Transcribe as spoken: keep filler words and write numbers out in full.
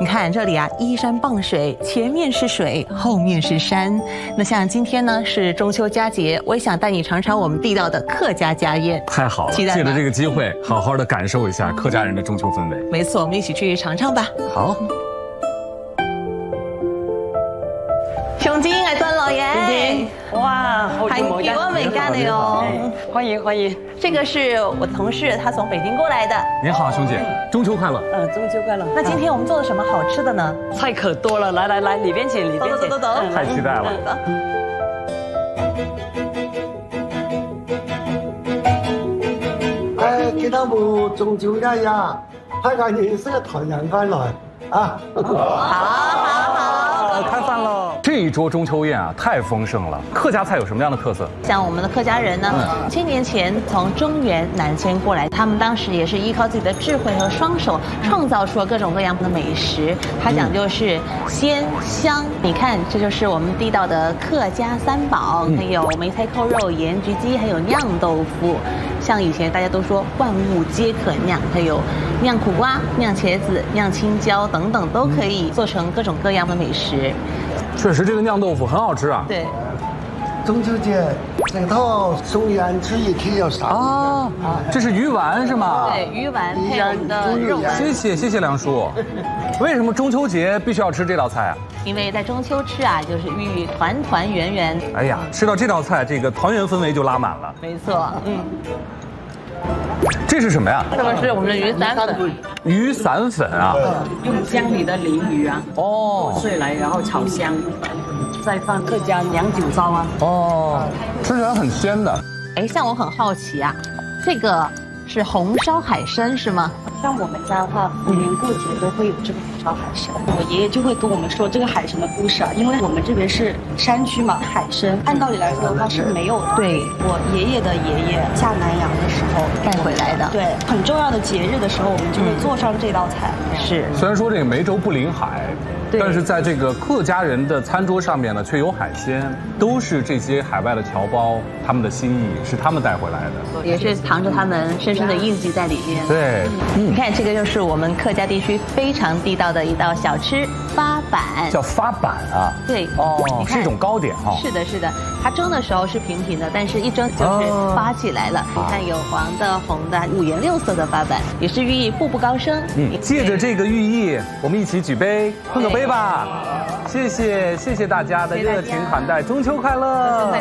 你看这里啊，依山傍水，前面是水，后面是山。那像今天呢是中秋佳节，我也想带你尝尝我们地道的客家家宴。 太好了，借着这个机会，好好的感受一下客家人的中秋氛围。 没错，我们一起去尝尝吧。 好。 雄金係尊老爺， 哇，好係幾多美間的哦！ 歡迎歡迎， 這個是我的同事，他從北京過來的。 您好，熊姐，中秋快樂！ 嗯，中秋快樂。 那今天我們做了什麼好吃的呢？ 菜可多了，來來來，裡邊請，裡邊請。 走走走走， 太期待了。 誒，記得冇中秋佳節，大家認識嘅團圓飯來啊！ 好，好，好， 開飯了。這一桌中秋宴啊，太豐盛了。客家菜有什麼樣的特色？ 像我們的客家人呢，千年前從中原南遷過來，他們當時也是依靠自己的智慧和雙手，創造出了各種各樣的美食。它講究是鮮香。你看，這就是我們地道的客家三寶，還有梅菜扣肉、鹽焗雞，還有釀豆腐。像以前大家都說萬物皆可釀，還有釀苦瓜、釀茄子、釀青椒等等，都可以做成各種各樣的美食。 確實，這個釀豆腐很好吃啊。 對， 中秋節這套送鹽吃一屉有啥？ 啊，這是魚丸是嗎？ 對，魚丸配我們的肉丸。 謝謝謝謝梁叔。為什麼中秋節必須要吃這道菜啊？ 因為在中秋吃啊，就是寓團團圓圓。 哎呀，吃到這道菜，這個團圓氛圍就拉滿了。 沒錯，嗯。 這是什麼呀？ 這個是我們的魚散粉。 魚散粉啊， 用江裡的鯪魚啊， 哦， 碎來然後炒香，再放客家釀酒糟啊。 哦，吃起來很鮮的。 哎，像我很好奇啊，這個是紅燒海參是嗎？ 像我們家的話，逢年過節都會有這個紅燒海參。我爺爺就會跟我們說這個海參的故事啊，因為我們這邊是山區嘛，海參按道理來說的話是沒有的。對，我爺爺的爺爺下南洋的時候帶回來的。 對，很重要的節日的時候，我們就會做上這道菜。 是， 雖然說這個梅州不臨海，但是在這個客家人的餐桌上面呢，卻有海鮮，都是這些海外的僑胞他們的心意，是他們帶回來的， 也是藏着他們深深的印記在裡面。 對， 嗯。你看，這個就是我們客家地區非常地道的一道小吃發板， 叫發板啊。 對， 哦，是一種糕點哈。 是的，是的，它蒸的時候是平平的，但是一蒸就是發起來了。你看，有黃的、紅的，五顏六色的發板，也是寓意步步高升。 嗯，借着這個寓意，我們一起舉杯，碰個杯吧。謝謝，謝謝大家的熱情款待，中秋快樂！